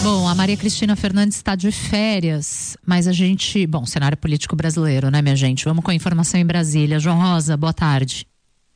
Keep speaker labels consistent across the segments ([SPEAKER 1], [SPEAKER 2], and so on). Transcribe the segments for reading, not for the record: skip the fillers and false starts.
[SPEAKER 1] Bom, a Maria Cristina Fernandes está de férias, mas cenário político brasileiro, né, minha gente? Vamos com a informação em Brasília. João Rosa, boa tarde.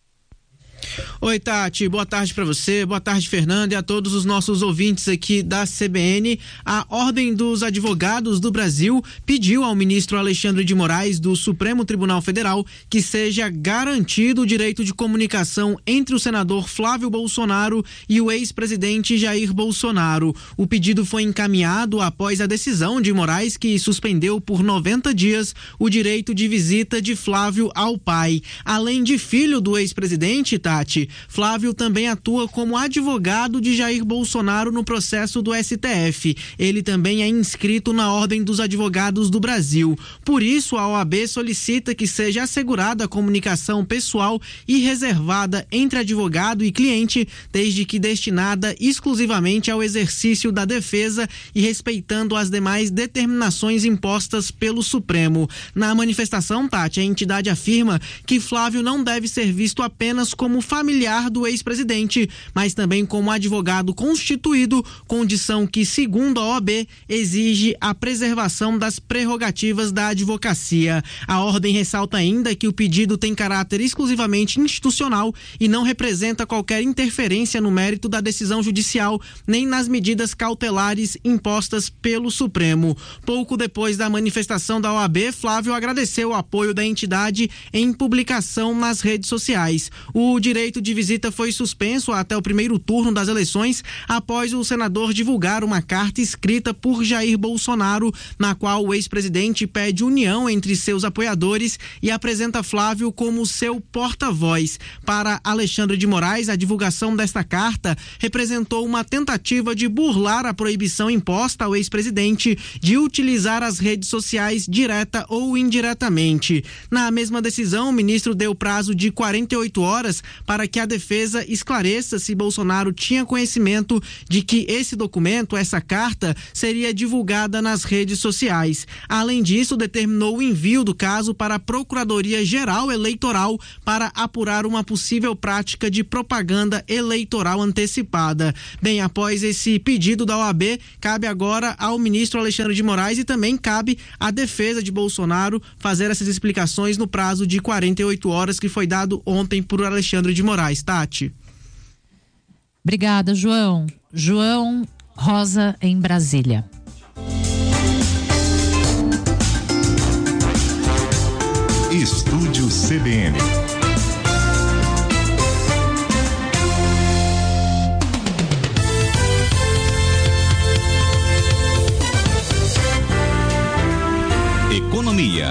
[SPEAKER 2] Oi, Tati, boa tarde para você, boa tarde, Fernanda, e a todos os nossos ouvintes aqui da CBN. A Ordem dos Advogados do Brasil pediu ao ministro Alexandre de Moraes do Supremo Tribunal Federal que seja garantido o direito de comunicação entre o senador Flávio Bolsonaro e o ex-presidente Jair Bolsonaro. O pedido foi encaminhado após a decisão de Moraes, que suspendeu por 90 dias o direito de visita de Flávio ao pai. Além de filho do ex-presidente, Tati, Flávio também atua como advogado de Jair Bolsonaro no processo do STF. Ele também é inscrito na Ordem dos Advogados do Brasil. Por isso, a OAB solicita que seja assegurada a comunicação pessoal e reservada entre advogado e cliente, desde que destinada exclusivamente ao exercício da defesa e respeitando as demais determinações impostas pelo Supremo. Na manifestação, Tati, a entidade afirma que Flávio não deve ser visto apenas como familiar do ex-presidente, mas também como advogado constituído, condição que, segundo a OAB, exige a preservação das prerrogativas da advocacia. A ordem ressalta ainda que o pedido tem caráter exclusivamente institucional e não representa qualquer interferência no mérito da decisão judicial, nem nas medidas cautelares impostas pelo Supremo. Pouco depois da manifestação da OAB, Flávio agradeceu o apoio da entidade em publicação nas redes sociais. O direito de visita foi suspenso até o primeiro turno das eleições, após o senador divulgar uma carta escrita por Jair Bolsonaro, na qual o ex-presidente pede união entre seus apoiadores e apresenta Flávio como seu porta-voz. Para Alexandre de Moraes, a divulgação desta carta representou uma tentativa de burlar a proibição imposta ao ex-presidente de utilizar as redes sociais direta ou indiretamente. Na mesma decisão, o ministro deu prazo de 48 horas para que a defesa esclareça se Bolsonaro tinha conhecimento de que esse documento, essa carta, seria divulgada nas redes sociais. Além disso, determinou o envio do caso para a Procuradoria-Geral Eleitoral para apurar uma possível prática de propaganda eleitoral antecipada. Bem, após esse pedido da OAB, cabe agora ao ministro Alexandre de Moraes e também cabe à defesa de Bolsonaro fazer essas explicações no prazo de 48 horas que foi dado ontem por Alexandre de Moraes. Tati.
[SPEAKER 1] Obrigada, João. João Rosa, em Brasília.
[SPEAKER 3] Estúdio CBN. Economia.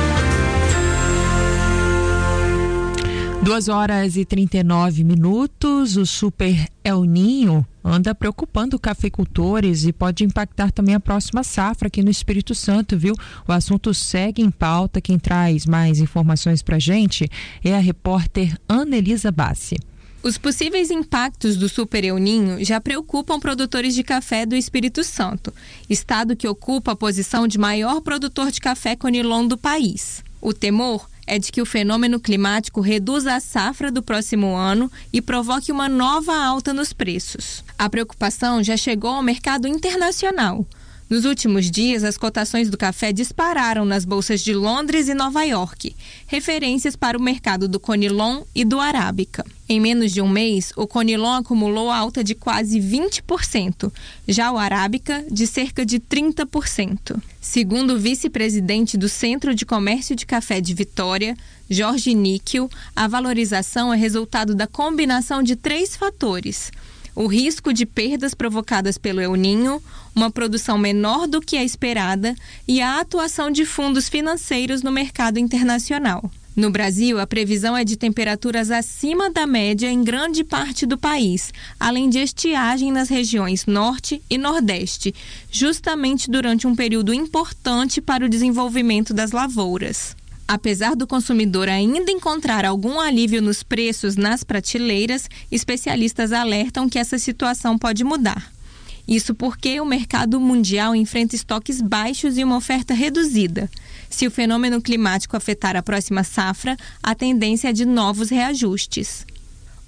[SPEAKER 4] 2h39. O Super El Niño anda preocupando cafeicultores e pode impactar também a próxima safra aqui no Espírito Santo, viu? O assunto segue em pauta. Quem traz mais informações pra gente é a repórter Anelisa Bassi.
[SPEAKER 5] Os possíveis impactos do Super El Niño já preocupam produtores de café do Espírito Santo, estado que ocupa a posição de maior produtor de café conilon do país. O temor é de que o fenômeno climático reduza a safra do próximo ano e provoque uma nova alta nos preços. A preocupação já chegou ao mercado internacional. Nos últimos dias, as cotações do café dispararam nas bolsas de Londres e Nova York, referências para o mercado do conilon e do arábica. Em menos de um mês, o conilon acumulou alta de quase 20%, já o arábica de cerca de 30%. Segundo o vice-presidente do Centro de Comércio de Café de Vitória, Jorge Níquel, a valorização é resultado da combinação de 3 fatores: o risco de perdas provocadas pelo El Niño, uma produção menor do que a esperada e a atuação de fundos financeiros no mercado internacional. No Brasil, a previsão é de temperaturas acima da média em grande parte do país, além de estiagem nas regiões Norte e Nordeste, justamente durante um período importante para o desenvolvimento das lavouras. Apesar do consumidor ainda encontrar algum alívio nos preços nas prateleiras, especialistas alertam que essa situação pode mudar. Isso porque o mercado mundial enfrenta estoques baixos e uma oferta reduzida. Se o fenômeno climático afetar a próxima safra, a tendência é de novos reajustes.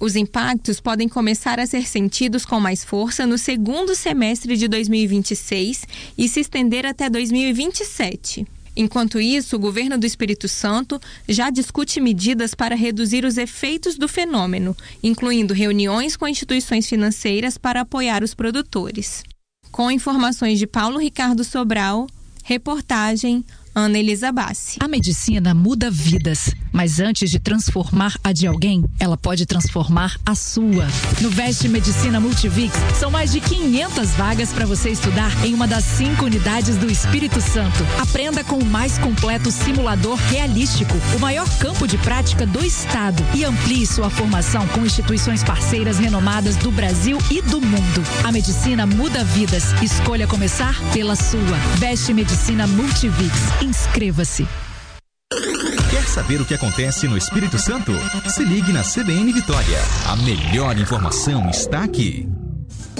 [SPEAKER 5] Os impactos podem começar a ser sentidos com mais força no segundo semestre de 2026 e se estender até 2027. Enquanto isso, o governo do Espírito Santo já discute medidas para reduzir os efeitos do fenômeno, incluindo reuniões com instituições financeiras para apoiar os produtores. Com informações de Paulo Ricardo Sobral, reportagem Ana Elisa Bassi.
[SPEAKER 3] A medicina muda vidas, mas antes de transformar a de alguém, ela pode transformar a sua. No Veste Medicina Multivix, são mais de 500 vagas para você estudar em uma das 5 unidades do Espírito Santo. Aprenda com o mais completo simulador realístico, o maior campo de prática do estado, e amplie sua formação com instituições parceiras renomadas do Brasil e do mundo. A medicina muda vidas. Escolha começar pela sua. Veste Medicina Multivix. Inscreva-se.
[SPEAKER 6] Quer saber o que acontece no Espírito Santo? Se ligue na CBN Vitória. A melhor informação está aqui.